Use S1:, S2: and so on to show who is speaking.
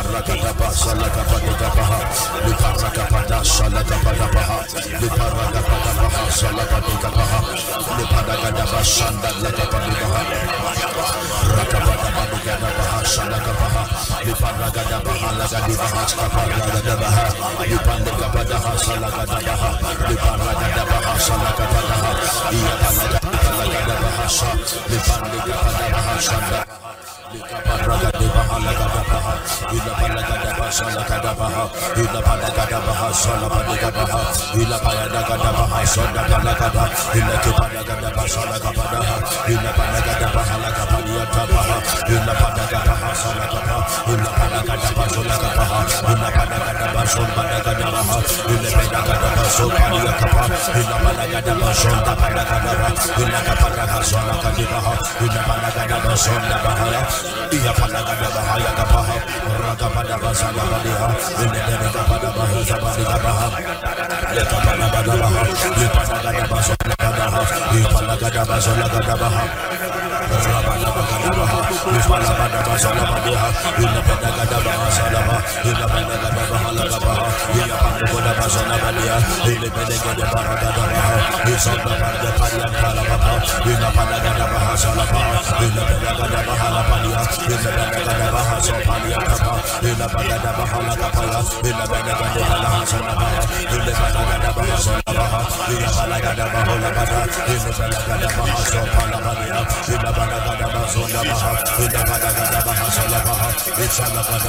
S1: Rakadaba Salakapadabaha, Liparakapada Salakapadabaha, Liparakapadabaha Salakapadabaha, Liparakadaba Sanda Lakapadabaha, Rakapadabaha Salakapaha, Liparakadabaha Lagadibaha Skapadabaha, Lipandakapadaha Salakadabaha, Liparakadabaha Salakapadaha, Iyapalakadabaha Sa, Lipandakapadabaha Sanda. Likaparagadabaha lagadabaha, ilapalagadabaha salagadabaha, ilapalagadabaha salapadigabaha, ilapayadagadabaha sondapalagada, ilakipalagadabaha salagabadaha, ilapalagadabaha lagapadiatabaha, ilapalagadabaha salagaba, ilapalagadabaha solagabaha, ilapalagadabaha solbadagadabaha, ilapalagadabaha solpadiakapa, ilapalagadabaha sondapalagadabaha, ilakapadabaha salagadibaha, ilapalagadabaha sondabahaya. Iya palaga bahaya kapaha, ragapada basala badiha, ilebeka pada bahasa badigabaha, lekapana badabaha, ipalaga basala badaha, ipalaga basala badabaha, rabana badabaha, ipalaga basala badiha, ilebeka basala bah, ilebeka bahala kapaha, iya palaga basala badiha, ilebeka baragadabaha, isabda pada parian kalabapa, ilapalaga bahasa bah, ilebeka bahala palia, ilebeka sopalia kapa, ilebeka bahala kapaya, ilebeka bahala sanabaha, ilebeka bahala sanabaha, ilebeka bahala bada, ilebeka bahala sopala badia, ilebeka bahala sonabaha, ilebeka bahala sanabaha, ilebeka